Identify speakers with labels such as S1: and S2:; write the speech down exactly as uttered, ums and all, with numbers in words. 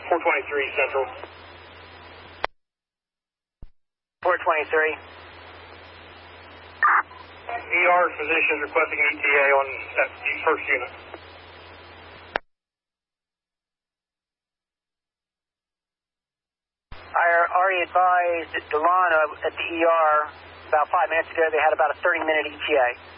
S1: four twenty-three Central.
S2: four twenty-three.
S1: E R physicians requesting E T A on that first unit.
S2: I already advised Delano at the E R about five minutes ago they had about a thirty minute E T A.